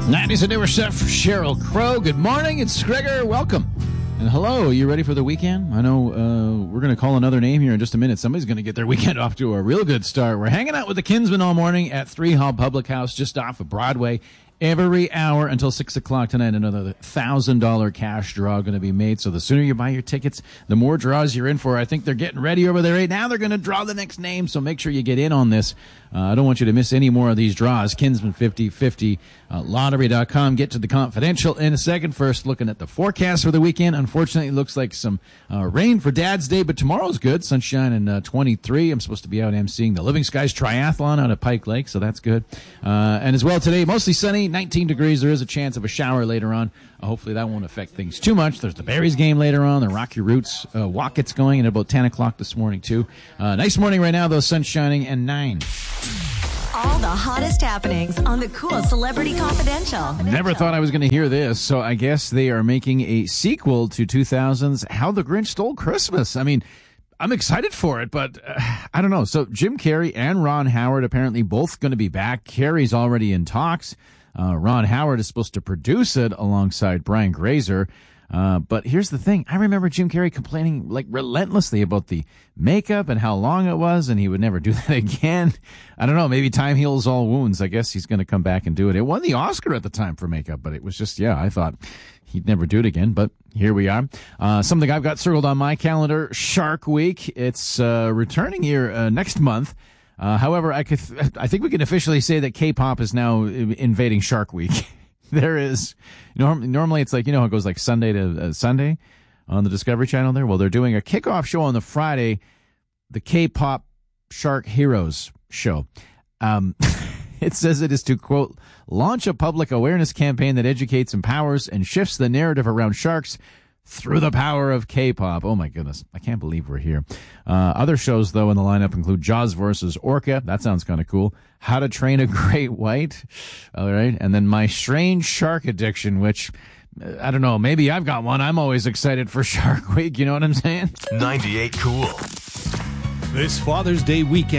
90s and newer stuff for Sheryl Crow. Good morning, it's Gregor. Welcome. And hello, are you ready for the weekend? I know we're going to call another name here in just a minute. Somebody's going to get their weekend off to a real good start. We're hanging out with the Kinsmen all morning at 3 Hall Public House just off of Broadway. Every hour until 6 o'clock tonight, another $1,000 cash draw going to be made. So the sooner you buy your tickets, the more draws you're in for. I think they're getting ready over there right now. They're going to draw the next name, so make sure you get in on this. I don't want you to miss any more of these draws. Kinsman 50/50, lottery.com. Get to the confidential in a second. First, looking at the forecast for the weekend. Unfortunately, it looks like some rain for Dad's Day, but tomorrow's good. Sunshine and 23. I'm supposed to be out emceeing the Living Skies Triathlon out at Pike Lake, so that's good. And as well today, mostly sunny, 19 degrees. There is a chance of a shower later on. Hopefully that won't affect things too much. There's the Berries game later on. The Rocky Roots walk gets going at about 10 o'clock this morning, too. Nice morning right now, though. Sun shining and 9. All the hottest happenings on the Cool Celebrity Confidential. Never thought I was going to hear this, so I guess they are making a sequel to 2000's How the Grinch Stole Christmas. I mean, I'm excited for it, but I don't know. So Jim Carrey and Ron Howard apparently both going to be back. Carrey's already in talks. Ron Howard is supposed to produce it alongside Brian Grazer. But here's the thing. I remember Jim Carrey complaining like relentlessly about the makeup and how long it was, and he would never do that again. I don't know. Maybe time heals all wounds. I guess he's going to come back and do it. It won the Oscar at the time for makeup, but it was just, I thought he'd never do it again, but here we are. Something I've got circled on my calendar, Shark Week. It's returning here next month. However, I think we can officially say that K-pop is now invading Shark Week. There is, normally it's like, it goes like Sunday to Sunday on the Discovery Channel there. Well, they're doing a kickoff show on the Friday, the K-pop Shark Heroes show. It says it is to, quote, launch a public awareness campaign that educates, empowers, and shifts the narrative around sharks through the power of K-pop. Oh, my goodness. I can't believe we're here. Other shows, though, in the lineup include Jaws vs. Orca. That sounds kind of cool. How to Train a Great White. All right. And then My Strange Shark Addiction, which, I don't know, maybe I've got one. I'm always excited for Shark Week. You know what I'm saying? 98 Cool. This Father's Day weekend.